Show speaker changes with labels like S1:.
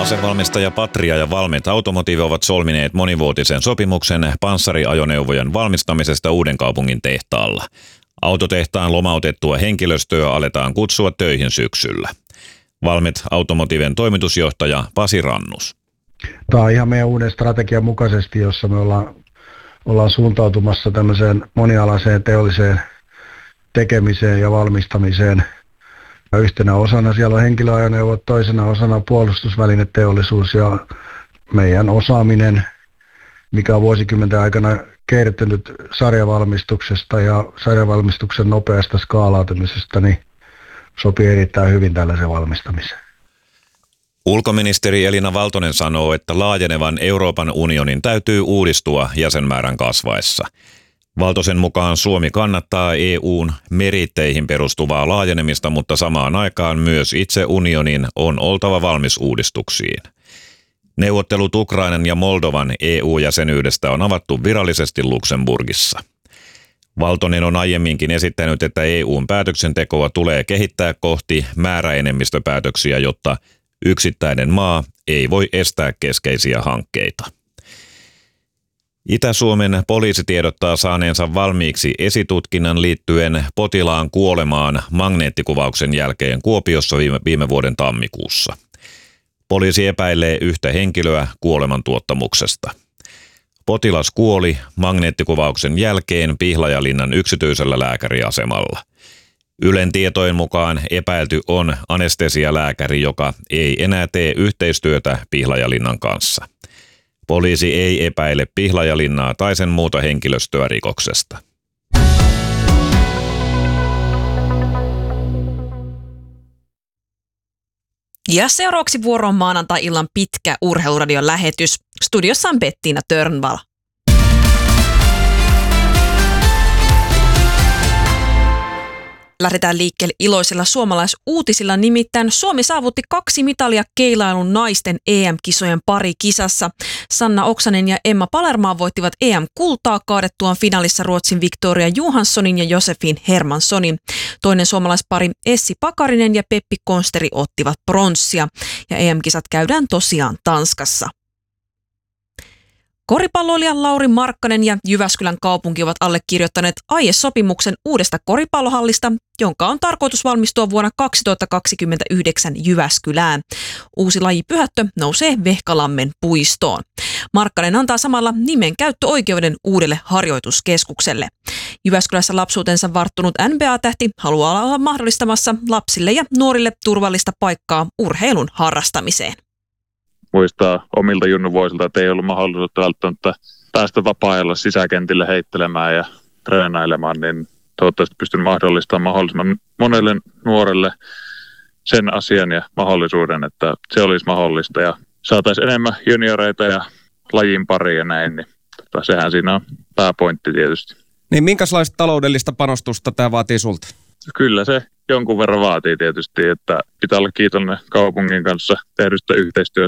S1: Asevalmistaja Patria ja Valmet Automotive ovat solmineet monivuotisen sopimuksen panssariajoneuvojen valmistamisesta Uudenkaupungin tehtaalla. Autotehtaan lomautettua henkilöstöä aletaan kutsua töihin syksyllä. Valmet Automotiven toimitusjohtaja Pasi Rannus.
S2: Tämä on ihan meidän uuden strategian mukaisesti, jossa me ollaan suuntautumassa tämmöiseen monialaiseen teolliseen tekemiseen ja valmistamiseen. Ja yhtenä osana siellä on henkilöajoneuvot, toisena osana puolustusvälineteollisuus ja meidän osaaminen, mikä on vuosikymmenten aikana kertynyt sarjavalmistuksesta ja sarjavalmistuksen nopeasta skaalautumisesta, niin sopii erittäin hyvin tällaisen valmistamiseen.
S1: Ulkoministeri Elina Valtonen sanoo, että laajenevan Euroopan unionin täytyy uudistua jäsenmäärän kasvaessa. Valtosen mukaan Suomi kannattaa EU:n meritteihin perustuvaa laajenemista, mutta samaan aikaan myös itse unionin on oltava valmis uudistuksiin. Neuvottelut Ukrainan ja Moldovan EU-jäsenyydestä on avattu virallisesti Luxemburgissa. Valtonen on aiemminkin esittänyt, että EU:n päätöksentekoa tulee kehittää kohti määräenemmistöpäätöksiä, jotta yksittäinen maa ei voi estää keskeisiä hankkeita. Itä-Suomen poliisi tiedottaa saaneensa valmiiksi esitutkinnan liittyen potilaan kuolemaan magneettikuvauksen jälkeen Kuopiossa viime vuoden tammikuussa. Poliisi epäilee yhtä henkilöä kuolemantuottamuksesta. Potilas kuoli magneettikuvauksen jälkeen Pihlajalinnan yksityisellä lääkäriasemalla. Ylen tietojen mukaan epäilty on anestesialääkäri, joka ei enää tee yhteistyötä Pihlajalinnan kanssa. Poliisi ei epäile Pihlajalinnaa tai sen muuta henkilöstöä rikoksesta.
S3: Ja seuraavaksi vuoroon maanantai-illan pitkä urheiluradion lähetys. Studiossa on Bettina Törnvall. Lähdetään liikkeelle iloisilla suomalaisuutisilla, nimittäin Suomi saavutti 2 mitalia keilailun naisten EM-kisojen parikisassa. Sanna Oksanen ja Emma Palermaa voittivat EM-kultaa kaadettuaan finaalissa Ruotsin Victoria Johanssonin ja Josefin Hermanssonin. Toinen suomalaispari Essi Pakarinen ja Peppi Konsteri ottivat pronssia ja EM-kisat käydään tosiaan Tanskassa. Koripalloilija Lauri Markkanen ja Jyväskylän kaupunki ovat allekirjoittaneet aiesopimuksen uudesta koripallohallista, jonka on tarkoitus valmistua vuonna 2029 Jyväskylään. Uusi lajipyhättö nousee Vehkalammen puistoon. Markkanen antaa samalla nimenkäyttöoikeuden uudelle harjoituskeskukselle. Jyväskylässä lapsuutensa varttunut NBA-tähti haluaa olla mahdollistamassa lapsille ja nuorille turvallista paikkaa urheilun harrastamiseen.
S4: Muistaa omilta junnuvuosilta, että ei ollut mahdollisuutta välttämättä päästä vapaa-ajalla sisäkentille heittelemään ja treenailemaan, niin toivottavasti pystyn mahdollistamaan mahdollisimman monelle nuorelle sen asian ja mahdollisuuden, että se olisi mahdollista ja saataisiin enemmän junioreita ja lajin pari ja näin, niin sehän siinä on pääpointti tietysti.
S5: Niin minkälaista taloudellista panostusta tämä vaatii sulta?
S4: Kyllä se jonkun verran vaatii tietysti, että pitää olla kiitollinen kaupungin kanssa tehdystä yhteistyöstä.